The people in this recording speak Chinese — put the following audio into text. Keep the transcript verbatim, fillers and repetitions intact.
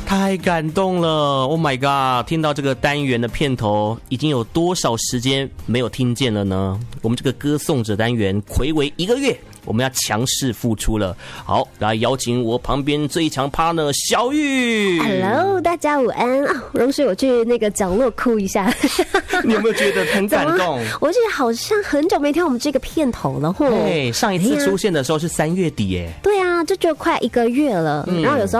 太感动了 ！Oh my god！ 听到这个单元的片头，已经有多少时间没有听见了呢？我们这个歌颂者单元睽违一个月，我们要强势付出了。好，来邀请我旁边最强 partner 小玉。 Hello， 大家午安啊！容许我去那个角落哭一下。 你有没有觉得很感动？ 我记得好像很久没听我们这个片头了，吼。 对，上一次出现的时候是三月底耶。 对啊，就觉得快一个月了。嗯、然后有时候